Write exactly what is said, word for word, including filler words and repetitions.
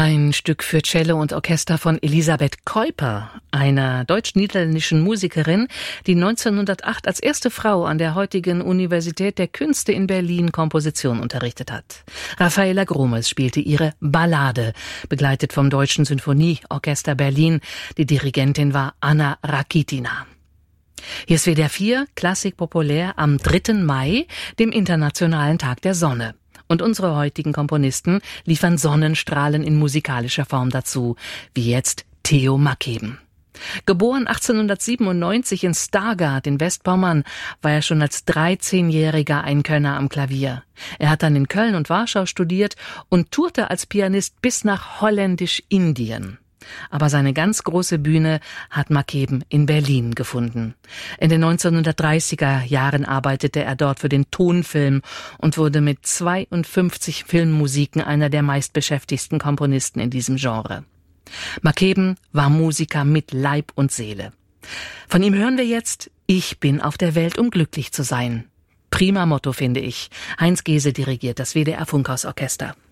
Ein Stück für Cello und Orchester von Elisabeth Kuiper, einer deutsch-niederländischen Musikerin, die neunzehnhundertacht als erste Frau an der heutigen Universität der Künste in Berlin Komposition unterrichtet hat. Rafaela Gromes spielte ihre Ballade, begleitet vom Deutschen Sinfonieorchester Berlin. Die Dirigentin war Anna Rakitina. Hier ist W D R vier, Klassik populär am dritten Mai, dem Internationalen Tag der Sonne. Und unsere heutigen Komponisten liefern Sonnenstrahlen in musikalischer Form dazu, wie jetzt Theo Mackeben. Geboren achtzehnhundertsiebenundneunzig in Stargard in Westpommern, war er schon als dreizehnjähriger ein Könner am Klavier. Er hat dann in Köln und Warschau studiert und tourte als Pianist bis nach Holländisch-Indien. Aber seine ganz große Bühne hat Mackeben in Berlin gefunden. In den neunzehnhundertdreißiger Jahren arbeitete er dort für den Tonfilm und wurde mit zweiundfünfzig Filmmusiken einer der meistbeschäftigsten Komponisten in diesem Genre. Mackeben war Musiker mit Leib und Seele. Von ihm hören wir jetzt »Ich bin auf der Welt, um glücklich zu sein«. Prima Motto, finde ich. Heinz Gese dirigiert das W D R Funkhausorchester.